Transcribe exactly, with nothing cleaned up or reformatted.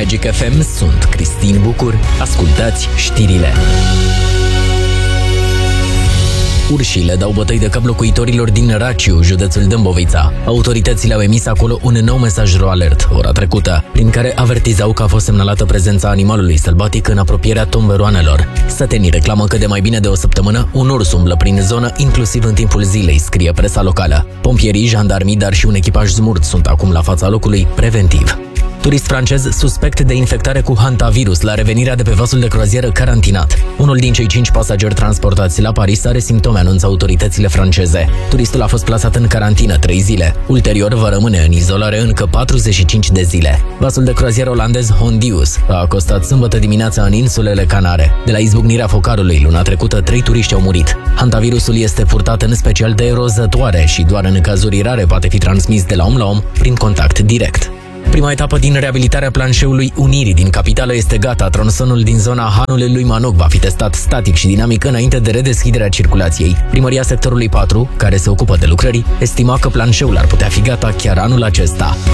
Magic F M sunt Cristin Bucur. Ascultați știrile. Urșile dau bătăi de cap locuitorilor din Raciu, județul Dâmbovița. Autoritățile au emis acolo un nou mesaj ro alert ora trecută, prin care avertizau că a fost semnalată prezența animalului sălbatic în apropierea tomberoanelor. Sătenii reclamă că de mai bine de o săptămână un urs umblă prin zonă, inclusiv în timpul zilei, scrie presa locală. Pompierii, jandarmii, dar și un echipaj smurt sunt acum la fața locului preventiv. Turist francez suspect de infectare cu hantavirus la revenirea de pe vasul de croazieră carantinat. Unul din cei cinci pasageri transportați la Paris are simptome, anunță autoritățile franceze. Turistul a fost plasat în carantină trei zile. Ulterior va rămâne în izolare încă patruzeci și cinci de zile. Vasul de croazieră olandez Hondius a acostat sâmbătă dimineața în insulele Canare. De la izbucnirea focarului luna trecută, trei turiști au murit. Hantavirusul este purtat în special de rozătoare și doar în cazuri rare poate fi transmis de la om la om prin contact direct. Prima etapă din reabilitarea planșeului Unirii din capitală este gata. Tronsonul din zona Hanului lui Manoc va fi testat static și dinamic înainte de redeschiderea circulației. Primăria sectorului patru, care se ocupă de lucrări, estima că planșeul ar putea fi gata chiar anul acesta.